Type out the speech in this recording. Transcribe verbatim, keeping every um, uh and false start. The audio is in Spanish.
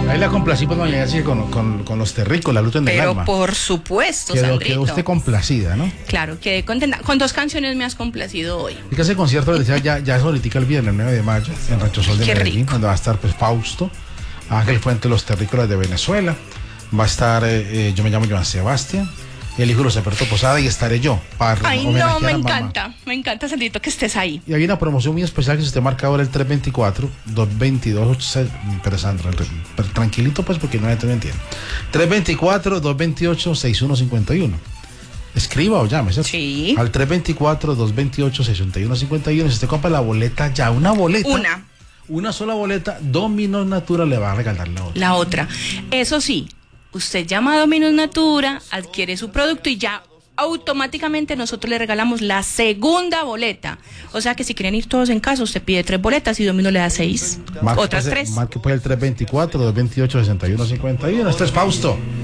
Ahí la complací, pues, doña Yancy, con, con, con los terrícolas, Luten del Pero alma. por supuesto, Quedó, Sandrito. quedó usted complacida, ¿no? Claro, quedé contenta. Con dos canciones me has complacido hoy. Y que ese concierto, les decía, ya, ya es ahorita el viernes, el nueve de mayo, en Rancho Sol de Qué Medellín, rico. donde va a estar, pues, Fausto, Ángel Fuente, los terrícolas de Venezuela. Va a estar, eh, eh, yo me llamo Joan Sebastián, el hijo de José Alberto Posada, y estaré yo para Ay, homenajear no, me a mamá. encanta. Me encanta, Sandrito, que estés ahí. Y hay una promoción muy especial que si usted marca ahora el tres veinticuatro, dos veintidós, pero Sandra, pero tranquilito pues porque no me entiende. tres veinticuatro, dos veintiocho, sesenta y uno cincuenta y uno. Escriba o llame, ¿cierto? Sí. Al tres veinticuatro, dos veintiocho, sesenta y uno cincuenta y uno. Si usted compra la boleta ya, una boleta. Una. Una sola boleta, Dominos Natura le va a regalar la otra. La otra. Eso sí, usted llama a Dominos Natura, adquiere su producto y ya automáticamente nosotros le regalamos la segunda boleta. O sea que si quieren ir todos en casa, usted pide tres boletas y Domino le da seis. Marque Otras pues, tres. Marque pues el tres veinticuatro, dos veintiocho, sesenta y uno cincuenta y uno. Este es Fausto.